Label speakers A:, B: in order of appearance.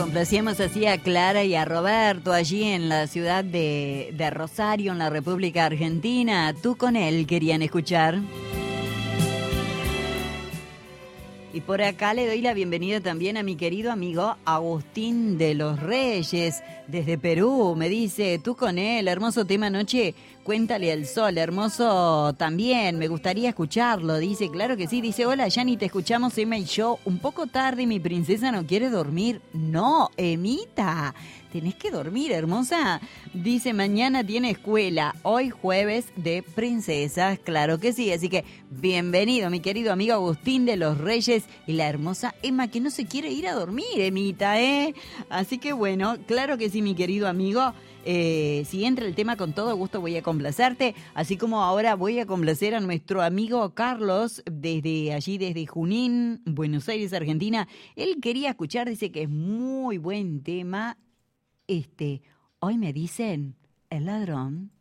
A: Complacíamos así a Clara y a Roberto allí en la ciudad de Rosario, en la República Argentina. Tú con él querían escuchar. Y por acá le doy la bienvenida también a mi querido amigo Agustín de los Reyes, desde Perú. Me dice, tú con él, hermoso tema anoche, cuéntale al sol, hermoso también, me gustaría escucharlo. Dice, claro que sí, dice, hola, ya ni te escuchamos, Emma y yo, un poco tarde, mi princesa no quiere dormir. No, Emita, tenés que dormir, hermosa. Dice, mañana tiene escuela, hoy jueves de princesas, claro que sí. Así que bienvenido, mi querido amigo Agustín de los Reyes y la hermosa Emma, que no se quiere ir a dormir, Emita, ¿eh? Así que bueno, claro que sí, mi querido amigo. Si entra el tema, con todo gusto voy a complacerte, así como ahora voy a complacer a nuestro amigo Carlos desde allí, desde Junín, Buenos Aires, Argentina. Él quería escuchar, dice que es muy buen tema. Hoy me dicen el ladrón